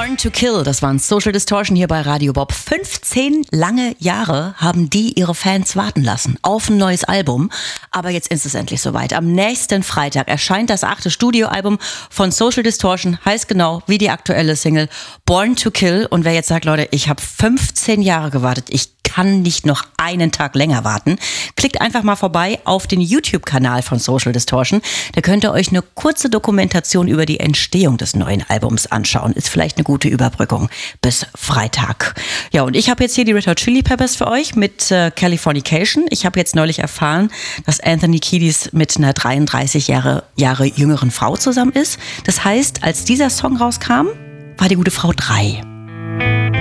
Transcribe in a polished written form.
Born to Kill, das waren Social Distortion hier bei Radio Bob. 15 lange Jahre haben die ihre Fans warten lassen auf ein neues Album. Aber jetzt ist es endlich soweit. Am nächsten Freitag erscheint das 8. Studioalbum von Social Distortion. Heißt genau wie die aktuelle Single Born to Kill. Und wer jetzt sagt, Leute, ich habe 15 Jahre gewartet, ich kann nicht noch einen Tag länger warten, klickt einfach mal vorbei auf den YouTube-Kanal von Social Distortion. Da könnt ihr euch eine kurze Dokumentation über die Entstehung des neuen Albums anschauen. Ist vielleicht eine gute Überbrückung bis Freitag. Ja, und ich habe jetzt hier die Red Hot Chili Peppers für euch mit Californication. Ich habe jetzt neulich erfahren, dass Anthony Kiedis mit einer 33 Jahre jüngeren Frau zusammen ist. Das heißt, als dieser Song rauskam, war die gute Frau 3.